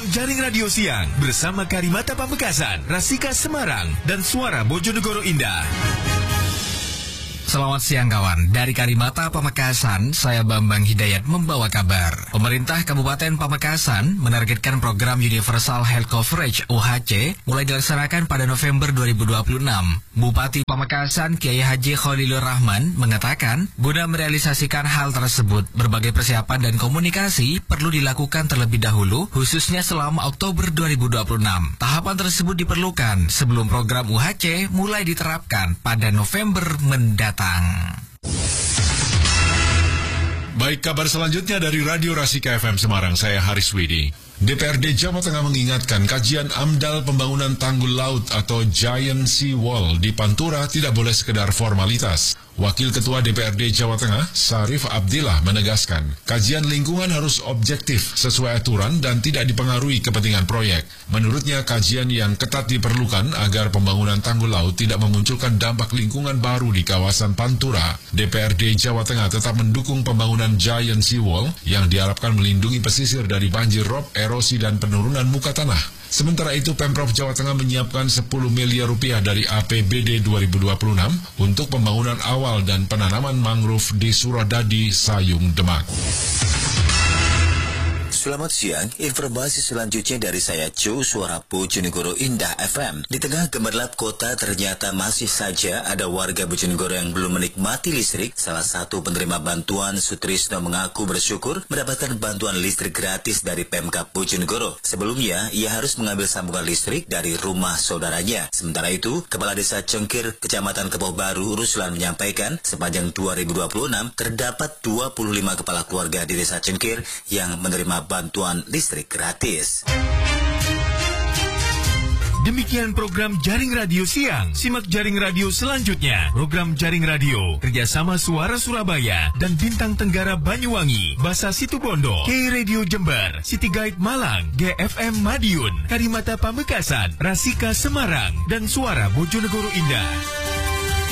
program Jaring Radio Siang bersama Karimata Pamekasan, Rasika Semarang, dan Suara Bojonegoro Indah. Selamat siang kawan, dari Karimata Pamekasan, saya Bambang Hidayat membawa kabar. Pemerintah Kabupaten Pamekasan menargetkan program Universal Health Coverage UHC mulai dilaksanakan pada November 2026. Bupati Pamekasan Kiai Haji Khalilur Rahman mengatakan, guna merealisasikan hal tersebut, berbagai persiapan dan komunikasi perlu dilakukan terlebih dahulu, khususnya selama Oktober 2026. Tahapan tersebut diperlukan sebelum program UHC mulai diterapkan pada November mendatang. Baik, kabar selanjutnya dari Radio Rasika FM Semarang, saya Haris Widi. DPRD Jawa Tengah mengingatkan kajian AMDAL pembangunan tanggul laut atau Giant Sea Wall di Pantura tidak boleh sekedar formalitas. Wakil Ketua DPRD Jawa Tengah, Sarif Abdillah, menegaskan, kajian lingkungan harus objektif, sesuai aturan dan tidak dipengaruhi kepentingan proyek. Menurutnya, kajian yang ketat diperlukan agar pembangunan tanggul laut tidak memunculkan dampak lingkungan baru di kawasan Pantura. DPRD Jawa Tengah tetap mendukung pembangunan Giant Sea Wall yang diharapkan melindungi pesisir dari banjir rob, erosi, dan penurunan muka tanah. Sementara itu, Pemprov Jawa Tengah menyiapkan 10 miliar rupiah dari APBD 2026 untuk pembangunan awal dan penanaman mangrove di Suradadi, Sayung, Demak. Selamat siang, informasi selanjutnya dari saya Joe, Suara Bojonegoro Indah FM. Di tengah gemerlap kota ternyata masih saja ada warga Bojonegoro yang belum menikmati listrik. Salah satu penerima bantuan, Sutrisno, mengaku bersyukur mendapatkan bantuan listrik gratis dari Pemkab Bojonegoro. Sebelumnya, ia harus mengambil sambungan listrik dari rumah saudaranya. Sementara itu, Kepala Desa Cengkir, Kecamatan Kepoh Baru, Ruslan, menyampaikan sepanjang 2026 terdapat 25 kepala keluarga di Desa Cengkir yang menerima bantuan listrik gratis. Demikian program Jaring Radio Siang. Simak Jaring Radio selanjutnya. Program Jaring Radio kerjasama Suara Surabaya dan Bintang Tenggara Banyuwangi, Basa Situbondo, K-Radio Jember, City Guide Malang, GFM Madiun, Karimata Pamekasan, Rasika Semarang, dan Suara Bojonegoro Indah.